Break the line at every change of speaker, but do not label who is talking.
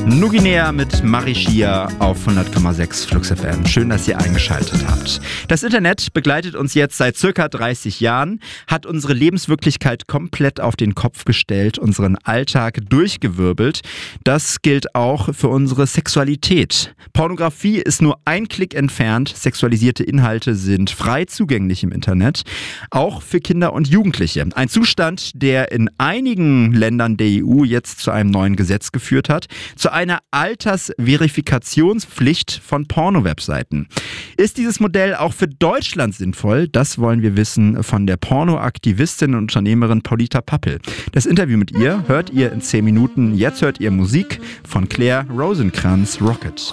Nuguinea mit Marischia auf 100,6 Flux FM. Schön, dass ihr eingeschaltet habt. Das Internet begleitet uns jetzt seit circa 30 Jahren, hat unsere Lebenswirklichkeit komplett auf den Kopf gestellt, unseren Alltag durchgewirbelt. Das gilt auch für unsere Sexualität. Pornografie ist nur ein Klick entfernt. Sexualisierte Inhalte sind frei zugänglich im Internet, auch für Kinder und Jugendliche. Ein Zustand, der in einigen Ländern der EU jetzt zu einem neuen Gesetz geführt hat, zu einer Altersverifikationspflicht von Porno-Webseiten. Ist dieses Modell auch für Deutschland sinnvoll? Das wollen wir wissen von der Porno-Aktivistin und Unternehmerin Paulita Pappel. Das Interview mit ihr hört ihr in 10 Minuten. Jetzt hört ihr Musik von Claire Rosenkranz, Rocket.